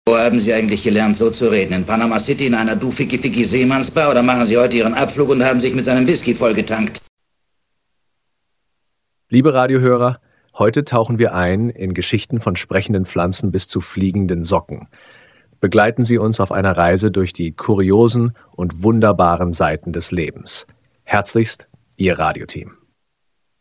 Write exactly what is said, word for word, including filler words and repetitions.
Wo haben Sie eigentlich gelernt, so zu reden? In Panama City in einer Du-Ficky-Ficky-Seemannsbar oder machen Sie heute Ihren Abflug und haben sich mit seinem Whisky vollgetankt? Liebe Radiohörer, heute tauchen wir ein in Geschichten von sprechenden Pflanzen bis zu fliegenden Socken. Begleiten Sie uns auf einer Reise durch die kuriosen und wunderbaren Seiten des Lebens. Herzlichst, Ihr Radioteam.